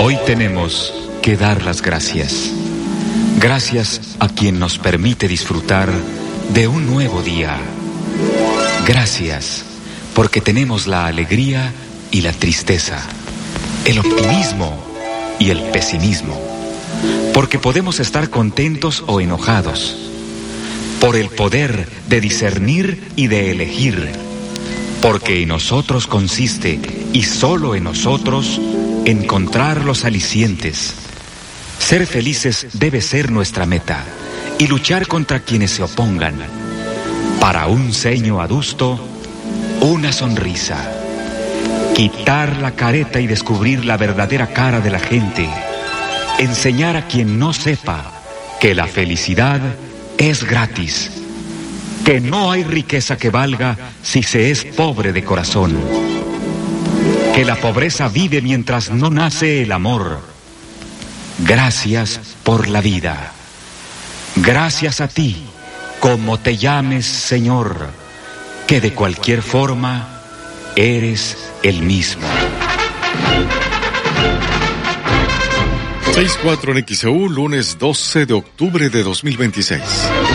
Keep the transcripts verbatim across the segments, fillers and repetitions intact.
Hoy tenemos que dar las gracias. Gracias a quien nos permite disfrutar de un nuevo día. Gracias porque tenemos la alegría y la tristeza, el optimismo y el pesimismo, porque podemos estar contentos o enojados, por el poder de discernir y de elegir, porque en nosotros consiste, y solo en nosotros, encontrar los alicientes. Ser felices debe ser nuestra meta, y luchar contra quienes se opongan. Para un ceño adusto, una sonrisa. Quitar la careta y descubrir la verdadera cara de la gente. Enseñar a quien no sepa que la felicidad es gratis. Que no hay riqueza que valga si se es pobre de corazón. Que la pobreza vive mientras no nace el amor. Gracias por la vida. Gracias a ti, como te llames, Señor, que de cualquier forma eres el mismo. seis cuatro en X E U, lunes doce de octubre de dos mil veintiséis.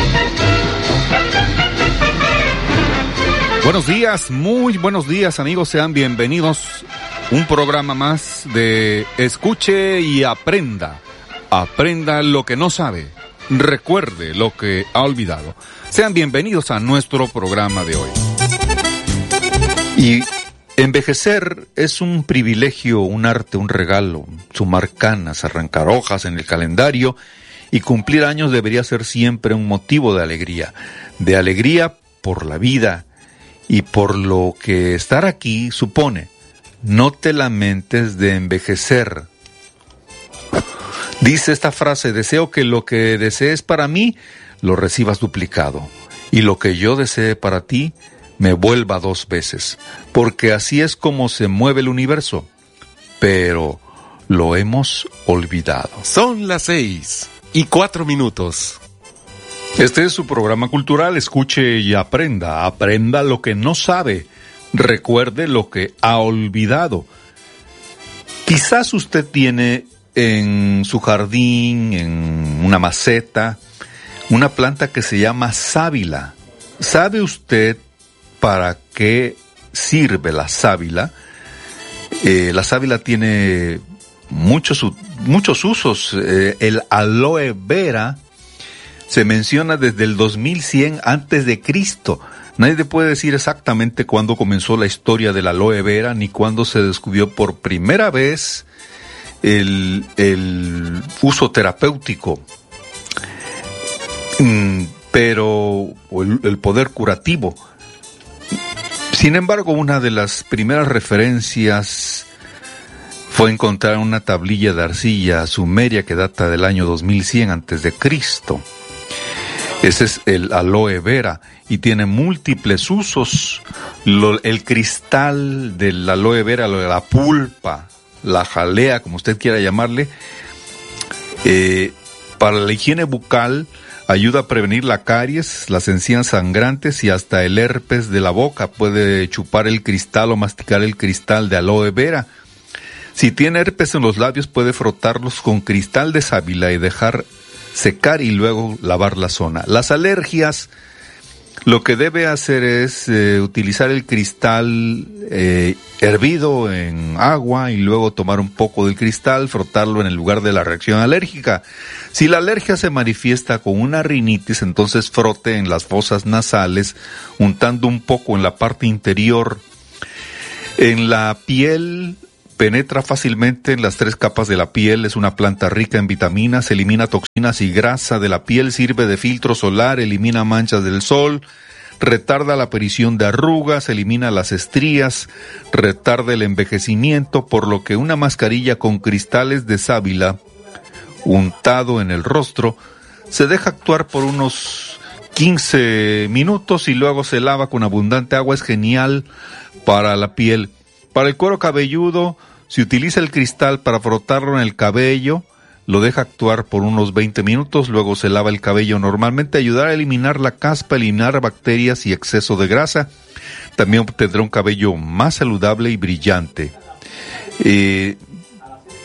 Buenos días, muy buenos días, amigos, sean bienvenidos. Un programa más de Escuche y Aprenda. Aprenda lo que no sabe, recuerde lo que ha olvidado. Sean bienvenidos a nuestro programa de hoy. Y envejecer es un privilegio, un arte, un regalo. Sumar canas, arrancar hojas en el calendario y cumplir años debería ser siempre un motivo de alegría. De alegría por la vida y por lo que estar aquí supone. No te lamentes de envejecer. Dice esta frase: deseo que lo que desees para mí lo recibas duplicado, y lo que yo desee para ti me vuelva dos veces, porque así es como se mueve el universo, pero lo hemos olvidado. Son las seis y cuatro minutos. Este es su programa cultural, Escuche y Aprenda. Aprenda lo que no sabe, recuerde lo que ha olvidado. Quizás usted tiene en su jardín, en una maceta, una planta que se llama sábila. ¿Sabe usted para qué sirve la sábila? Eh, la sábila tiene muchos, muchos usos. Eh, el aloe vera se menciona desde el dos mil cien antes de Cristo. Nadie puede decir exactamente cuándo comenzó la historia del aloe vera, ni cuándo se descubrió por primera vez el, el uso terapéutico, mm, pero el, el poder curativo. Sin embargo, una de las primeras referencias fue encontrar una tablilla de arcilla sumeria que data del año dos mil cien antes de Cristo. Ese es el aloe vera y tiene múltiples usos. Lo, el cristal del aloe vera, la pulpa, la jalea, como usted quiera llamarle, eh, para la higiene bucal ayuda a prevenir la caries, las encías sangrantes y hasta el herpes de la boca. Puede chupar el cristal o masticar el cristal de aloe vera. Si tiene herpes en los labios, puede frotarlos con cristal de sábila y dejar secar y luego lavar la zona. Las alergias, lo que debe hacer es eh, utilizar el cristal eh, hervido en agua y luego tomar un poco del cristal, frotarlo en el lugar de la reacción alérgica. Si la alergia se manifiesta con una rinitis, entonces frote en las fosas nasales, untando un poco en la parte interior. En la piel, penetra fácilmente en las tres capas de la piel, es una planta rica en vitaminas, elimina toxinas y grasa de la piel, sirve de filtro solar, elimina manchas del sol, retarda la aparición de arrugas, elimina las estrías, retarda el envejecimiento, por lo que una mascarilla con cristales de sábila untado en el rostro se deja actuar por unos quince minutos y luego se lava con abundante agua. Es genial para la piel. Para el cuero cabelludo, se utiliza el cristal para frotarlo en el cabello, lo deja actuar por unos veinte minutos, luego se lava el cabello normalmente, ayudará a eliminar la caspa, eliminar bacterias y exceso de grasa. También obtendrá un cabello más saludable y brillante. Eh,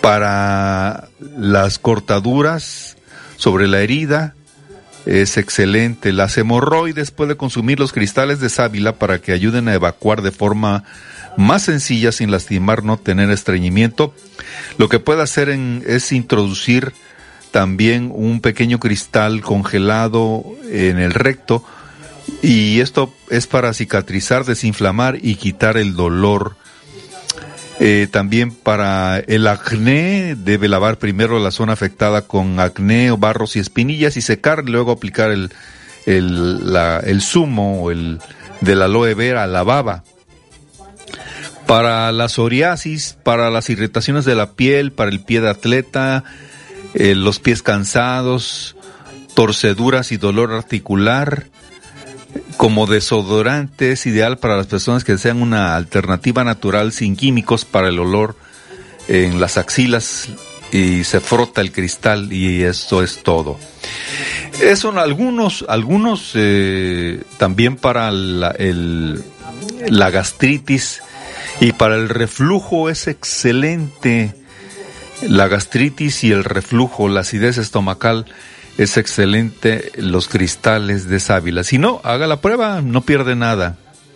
Para las cortaduras sobre la herida es excelente. Las hemorroides, puede consumir los cristales de sábila para que ayuden a evacuar de forma más sencilla sin lastimar, no tener estreñimiento. Lo que puede hacer en, es introducir también un pequeño cristal congelado en el recto, y esto es para cicatrizar, desinflamar y quitar el dolor. Eh, también para el acné, debe lavar primero la zona afectada con acné o barros y espinillas y secar, luego aplicar el, el, la, el zumo el, del aloe vera a la baba. Para la psoriasis, para las irritaciones de la piel, para el pie de atleta, eh, los pies cansados, torceduras y dolor articular. Como desodorante es ideal para las personas que desean una alternativa natural sin químicos para el olor en las axilas, y se frota el cristal y esto es todo. Esos son algunos, algunos eh, también para la, el, la gastritis y para el reflujo es excelente. La gastritis y el reflujo, la acidez estomacal, es excelente los cristales de sábila. Si no, haga la prueba, no pierde nada.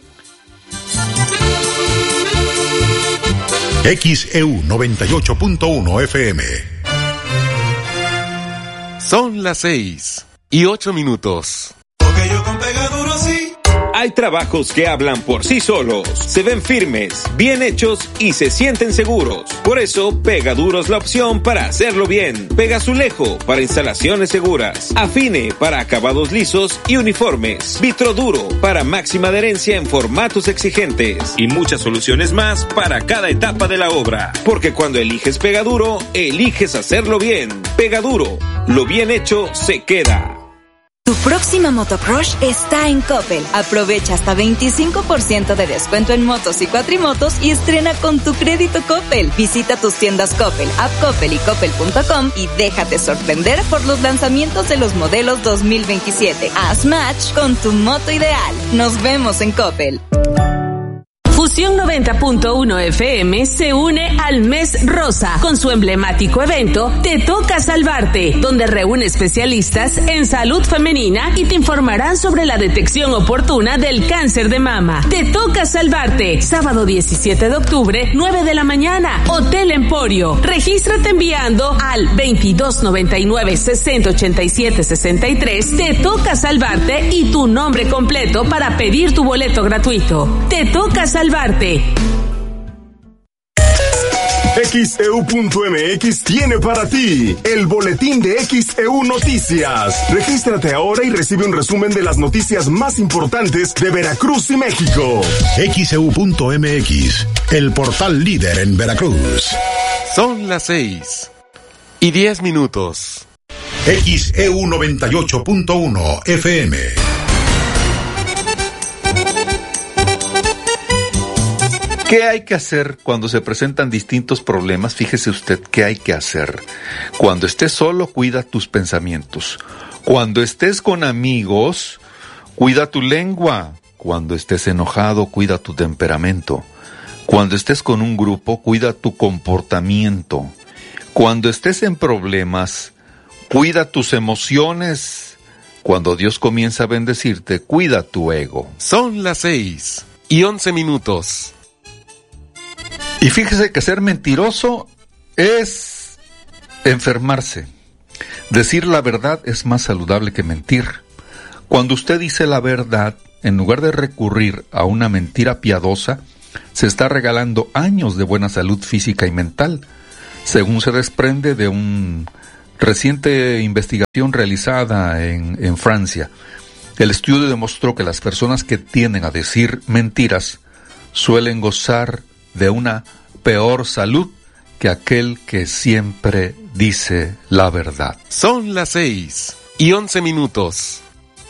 X E U noventa y ocho punto uno F M. Son las seis y ocho minutos. Porque yo con Pegaduro sí. Hay trabajos que hablan por sí solos, se ven firmes, bien hechos y se sienten seguros. Por eso, Pegaduro es la opción para hacerlo bien. Pegazulejo para instalaciones seguras. Afine para acabados lisos y uniformes. Vitroduro para máxima adherencia en formatos exigentes. Y muchas soluciones más para cada etapa de la obra. Porque cuando eliges Pegaduro, eliges hacerlo bien. Pegaduro, lo bien hecho se queda. Tu próxima motocross está en Coppel. Aprovecha hasta veinticinco por ciento de descuento en motos y cuatrimotos y estrena con tu crédito Coppel. Visita tus tiendas Coppel, App Coppel y Coppel punto com y déjate sorprender por los lanzamientos de los modelos dos mil veintisiete. Haz match con tu moto ideal. Nos vemos en Coppel. Fusión noventa punto uno F M se une al Mes Rosa con su emblemático evento Te Toca Salvarte, donde reúne especialistas en salud femenina y te informarán sobre la detección oportuna del cáncer de mama. Te Toca Salvarte, sábado diecisiete de octubre, nueve de la mañana, Hotel Emporio. Regístrate enviando al veintidós noventa y nueve sesenta ochenta y siete sesenta y tres. Te Toca Salvarte y tu nombre completo para pedir tu boleto gratuito. Te Toca Salvarte. X E U punto M X tiene para ti el boletín de X E U Noticias. Regístrate ahora y recibe un resumen de las noticias más importantes de Veracruz y México. X E U punto M X, el portal líder en Veracruz. Son las seis y diez minutos. X E U noventa y ocho punto uno F M. ¿Qué hay que hacer cuando se presentan distintos problemas? Fíjese usted, ¿qué hay que hacer? Cuando estés solo, cuida tus pensamientos. Cuando estés con amigos, cuida tu lengua. Cuando estés enojado, cuida tu temperamento. Cuando estés con un grupo, cuida tu comportamiento. Cuando estés en problemas, cuida tus emociones. Cuando Dios comienza a bendecirte, cuida tu ego. Son las seis y once minutos. Y fíjese que ser mentiroso es enfermarse. Decir la verdad es más saludable que mentir. Cuando usted dice la verdad, en lugar de recurrir a una mentira piadosa, se está regalando años de buena salud física y mental, según se desprende de una reciente investigación realizada en, en Francia. El estudio demostró que las personas que tienden a decir mentiras suelen gozar de una peor salud que aquel que siempre dice la verdad. Son las seis y once minutos.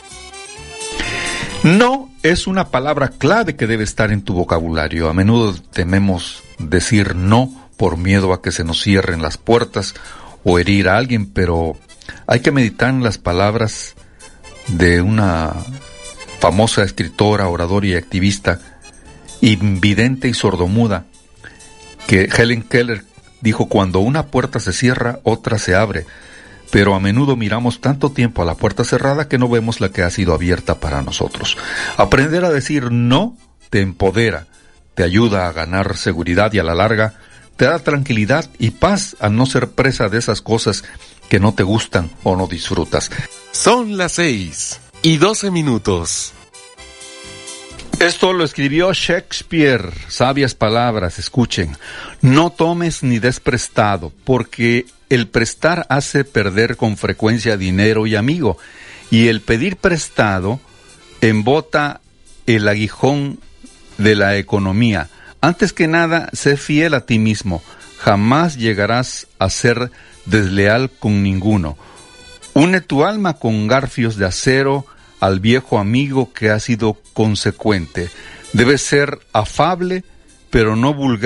No es una palabra clave que debe estar en tu vocabulario. A menudo tememos decir no por miedo a que se nos cierren las puertas o herir a alguien, pero hay que meditar en las palabras de una famosa escritora, oradora y activista, invidente y sordomuda, que Helen Keller dijo, cuando una puerta se cierra, otra se abre. Pero a menudo miramos tanto tiempo a la puerta cerrada que no vemos la que ha sido abierta para nosotros. Aprender a decir no te empodera, te ayuda a ganar seguridad y a la larga te da tranquilidad y paz al no ser presa de esas cosas que no te gustan o no disfrutas. Son las seis y doce minutos. Esto lo escribió Shakespeare. Sabias palabras, escuchen. No tomes ni des prestado, porque el prestar hace perder con frecuencia dinero y amigo, y el pedir prestado embota el aguijón de la economía. Antes que nada, sé fiel a ti mismo. Jamás llegarás a ser desleal con ninguno. Une tu alma con garfios de acero al viejo amigo que ha sido consecuente. Debes ser afable, pero no vulgar.